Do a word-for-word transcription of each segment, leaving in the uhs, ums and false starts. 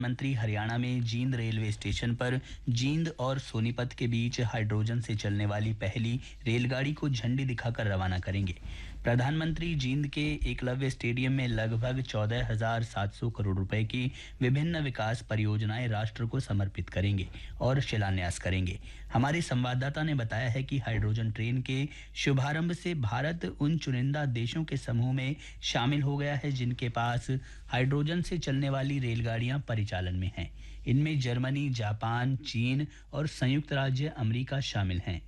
मंत्री हरियाणा में Jind railway station पर जींद और सोनीपत के बीच हाइड्रोजन से चलने वाली पहली रेलगाड़ी को झंडी दिखाकर रवाना करेंगे। प्रधानमंत्री जींद के एकलव्य स्टेडियम में लगभग चौदह हजार सात सौ करोड़ रुपए की विभिन्न विकास परियोजनाएं राष्ट्र को समर्पित करेंगे और शिलान्यास करेंगे। हमारे संवाददाता ने बताया है कि हाइड्रोजन ट्रेन के शुभारंभ से भारत उन चुनिंदा देशों के समूह में शामिल हो गया है जिनके पास हाइड्रोजन से चलने वाली रेलगाड़ियां परिचालन में हैं। इनमें जर्मनी, जापान, चीन और संयुक्त राज्य अमेरिका शामिल हैं।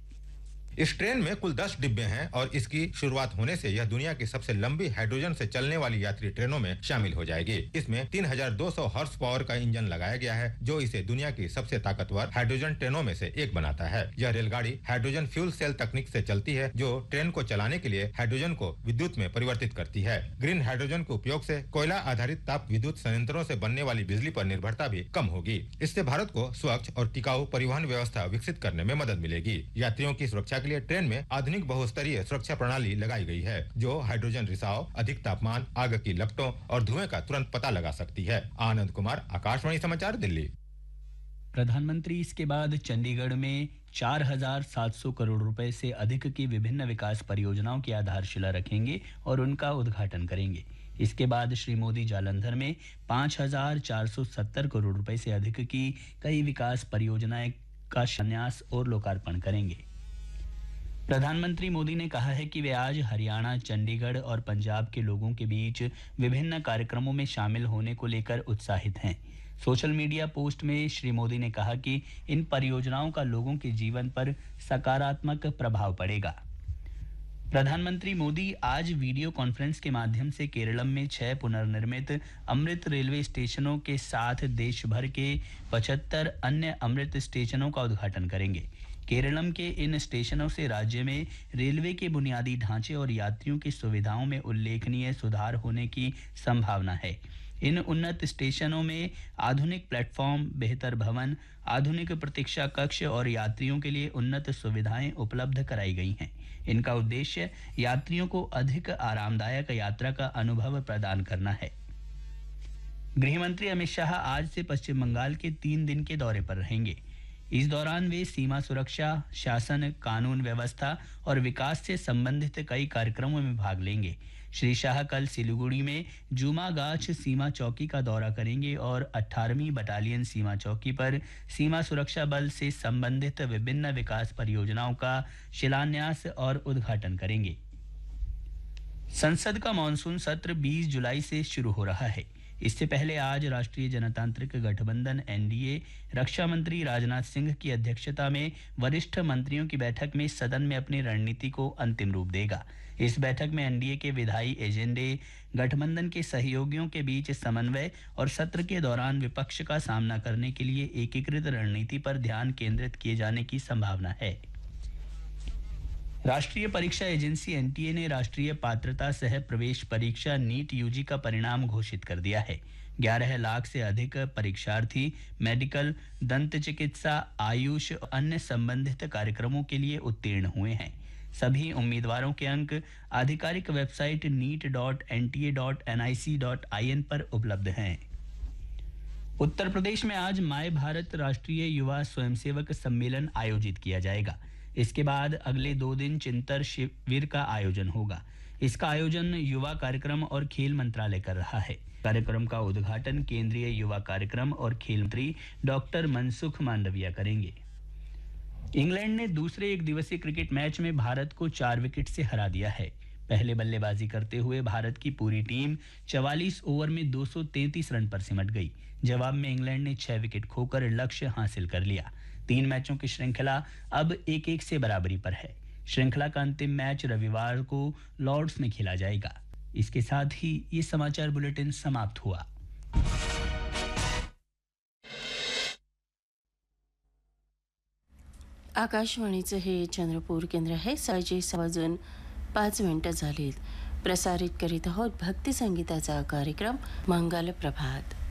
इस ट्रेन में कुल दस डिब्बे हैं और इसकी शुरुआत होने से यह दुनिया की सबसे लंबी हाइड्रोजन से चलने वाली यात्री ट्रेनों में शामिल हो जाएगी। इसमें तीन हजार दो सौ हॉर्स पावर का इंजन लगाया गया है, जो इसे दुनिया की सबसे ताकतवर हाइड्रोजन ट्रेनों में से एक बनाता है। यह रेलगाड़ी हाइड्रोजन फ्यूल सेल तकनीक से चलती है, जो ट्रेन को चलाने के लिए हाइड्रोजन को विद्युत में परिवर्तित करती है। ग्रीन हाइड्रोजन के उपयोग से कोयला आधारित ताप विद्युत संयंत्रों से बनने वाली बिजली पर निर्भरता भी कम होगी। इससे भारत को स्वच्छ और टिकाऊ परिवहन व्यवस्था विकसित करने में मदद मिलेगी। यात्रियों की सुरक्षा के लिए ट्रेन में आधुनिक बहुस्तरीय सुरक्षा प्रणाली लगाई गई है, जो हाइड्रोजन रिसाव, अधिक तापमान, आग की लपटों और धुएं का तुरंत पता लगा सकती है। आनंद कुमार, आकाशवाणी समाचार, दिल्ली। प्रधानमंत्री इसके बाद चंडीगढ़ में चार हजार सात सौ करोड़ रुपए से अधिक की विभिन्न विकास परियोजनाओं की आधारशिला रखेंगे और उनका उद्घाटन करेंगे। इसके बाद श्री मोदी जालंधर में पाँच हजार चार सौ सत्तर करोड़ रुपए से अधिक की कई विकास परियोजनाएं का शिलान्यास और लोकार्पण करेंगे। प्रधानमंत्री मोदी ने कहा है कि वे आज हरियाणा, चंडीगढ़ और पंजाब के लोगों के बीच विभिन्न कार्यक्रमों में शामिल होने को लेकर उत्साहित हैं। सोशल मीडिया पोस्ट में श्री मोदी ने कहा कि इन परियोजनाओं का लोगों के जीवन पर सकारात्मक प्रभाव पड़ेगा। प्रधानमंत्री मोदी आज वीडियो कॉन्फ्रेंस के माध्यम से केरलम में छह पुनर्निर्मित अमृत रेलवे स्टेशनों के साथ देश भर के पचहत्तर अन्य अमृत स्टेशनों का उद्घाटन करेंगे। केरलम के इन स्टेशनों से राज्य में रेलवे के बुनियादी ढांचे और यात्रियों की सुविधाओं में उल्लेखनीय सुधार होने की संभावना है। इन उन्नत स्टेशनों में आधुनिक प्लेटफॉर्म, बेहतर भवन, आधुनिक प्रतीक्षा कक्ष और यात्रियों के लिए उन्नत सुविधाएं उपलब्ध कराई गई हैं। इनका उद्देश्य यात्रियों को अधिक आरामदायक यात्रा का अनुभव प्रदान करना है। गृह मंत्री अमित शाह आज से पश्चिम बंगाल के तीन दिन के दौरे पर रहेंगे। इस दौरान वे सीमा सुरक्षा, शासन, कानून व्यवस्था और विकास से संबंधित कई कार्यक्रमों में भाग लेंगे। श्री शाह कल सिलीगुड़ी में जूमागाछ सीमा चौकी का दौरा करेंगे और अठारहवीं बटालियन सीमा चौकी पर सीमा सुरक्षा बल से संबंधित विभिन्न विकास परियोजनाओं का शिलान्यास और उद्घाटन करेंगे। संसद का मानसून सत्र बीस जुलाई से शुरू हो रहा है। इससे पहले आज राष्ट्रीय जनतांत्रिक गठबंधन एनडीए रक्षा मंत्री राजनाथ सिंह की अध्यक्षता में वरिष्ठ मंत्रियों की बैठक में सदन में अपनी रणनीति को अंतिम रूप देगा। इस बैठक में एनडीए के विधायी एजेंडे, गठबंधन के सहयोगियों के बीच समन्वय और सत्र के दौरान विपक्ष का सामना करने के लिए एकीकृत रणनीति पर ध्यान केंद्रित किए जाने की संभावना है। राष्ट्रीय परीक्षा एजेंसी एनटीए ने राष्ट्रीय पात्रता सह प्रवेश परीक्षा नीट यूजी का परिणाम घोषित कर दिया है। ग्यारह लाख से अधिक परीक्षार्थी मेडिकल, दंत चिकित्सा, आयुष और अन्य संबंधित कार्यक्रमों के लिए उत्तीर्ण हुए हैं। सभी उम्मीदवारों के अंक आधिकारिक website NEET dot N T A dot N I C dot I N पर उपलब्ध हैं। उत्तर प्रदेश में आज माय भारत राष्ट्रीय युवा स्वयंसेवक सम्मेलन आयोजित किया जाएगा। इसके बाद अगले दो दिन चिंतन शिविर का आयोजन होगा। इसका आयोजन युवा कार्यक्रम और खेल मंत्रालय कर रहा है। कार्यक्रम का उद्घाटन केंद्रीय युवा कार्यक्रम और खेल मंत्री डॉक्टर मनसुख मांडविया करेंगे। इंग्लैंड ने दूसरे एक दिवसीय क्रिकेट मैच में भारत को चार विकेट से हरा दिया है। पहले बल्लेबाजी करते हुए भारत की पूरी टीम चवालीस ओवर में दो सौ तैंतीस रन पर सिमट गई। जवाब में इंग्लैंड ने छह विकेट खोकर लक्ष्य हासिल कर लिया। तीन मैचों की श्रृंखला अब एक एक से बराबरी पर है। श्रृंखला का अंतिम मैच रविवार को लॉर्ड्स में खेला जाएगा। इसके साथ ही ये समाचार बुलेटिन समाप्त हुआ। आकाशवाणीचं हे चंद्रपूर केंद्र आहे। सकाळचे सहा वाजून पाच मिनिटं झालीत। प्रसारित करीत आहोत भक्ती संगीताचा कार्यक्रम मंगल प्रभात।